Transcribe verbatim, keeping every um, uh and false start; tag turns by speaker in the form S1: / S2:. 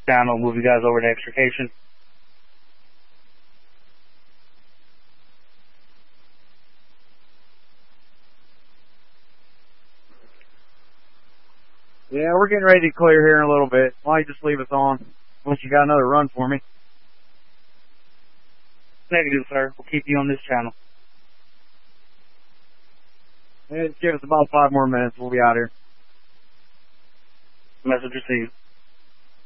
S1: Channel, move you guys over to extrication.
S2: Yeah, we're getting ready to clear here in a little bit. Why don't you just leave us on? Unless you got another run for me.
S1: Negative, sir. We'll keep you on this channel.
S2: Yeah, just give us about five more minutes. We'll be out here.
S1: Message received.